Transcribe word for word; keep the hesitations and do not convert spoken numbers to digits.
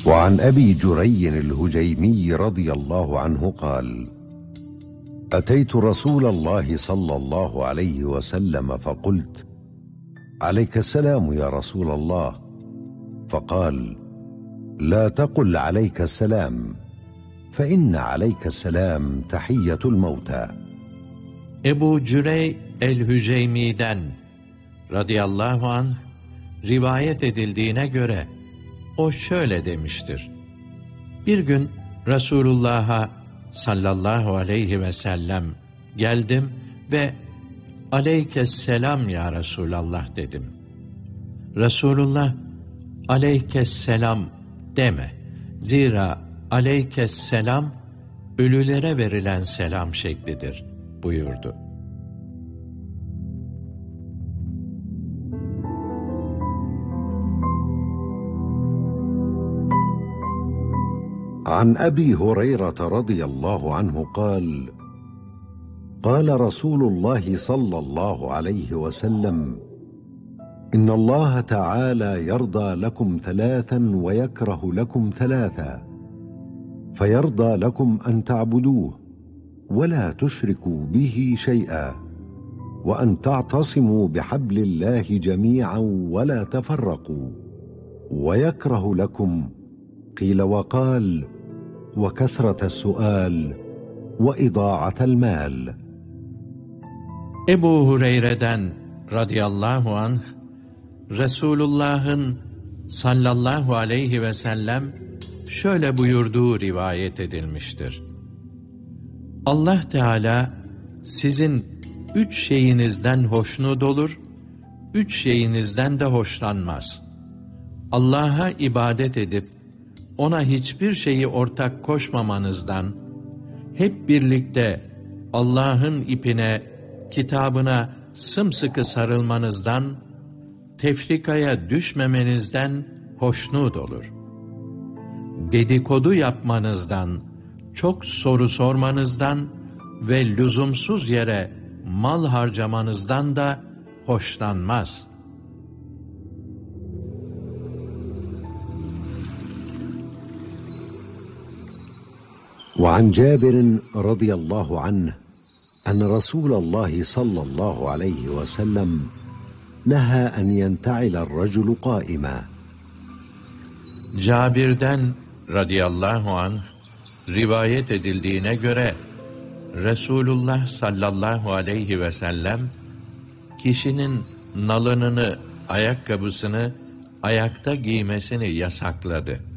وعن أبي جري الهجيمي رضي الله عنه قال: أتيت رسول الله صلى الله عليه وسلم فقلت: عليك السلام يا رسول الله. فقال: لا تقل عليك السلام، فإن عليك السلام تحية الموتى. Ebu Cürey el-Hüceymi'den radıyallahu anh rivayet edildiğine göre o şöyle demiştir: Bir gün Resulullah'a sallallahu aleyhi ve sellem geldim ve aleykesselam ya Resulallah dedim. Resulullah aleykesselam deme. Zira aleykesselam ölülere verilen selam şeklidir buyurdu. عن أبي هريرة رضي الله عنه قال: قال رسول الله صلى الله عليه وسلم: إن الله تعالى يرضى لكم ثلاثا ويكره لكم ثلاثا، فيرضى لكم أن تعبدوه ولا تشركوا به شيئا، وأن تعتصموا بحبل الله جميعا ولا تفرقوا، ويكره لكم قيل وقال وكثرة السؤال وإضاعة المال. Ebu Hureyre'den radıyallahu anh Resulullah'ın sallallahu aleyhi ve sellem şöyle buyurduğu rivayet edilmiştir: Allah Teala sizin üç şeyinizden hoşnut olur, üç şeyinizden de hoşlanmaz. Allah'a ibadet edip ona hiçbir şeyi ortak koşmamanızdan, hep birlikte Allah'ın ipine, kitabına sımsıkı sarılmanızdan, tefrikaya düşmemenizden hoşnut olur. Dedikodu yapmanızdan, çok soru sormanızdan ve lüzumsuz yere mal harcamanızdan da hoşlanmaz. وعن جابر رضي الله عنه أن رسول الله صلى الله عليه وسلم نهى أن ينتعل الرجل قائما. Cabir'den radıyallahu anh rivayet edildiğine göre Resulullah sallallahu aleyhi ve sellem kişinin nalınını, ayakkabısını ayakta giymesini yasakladı.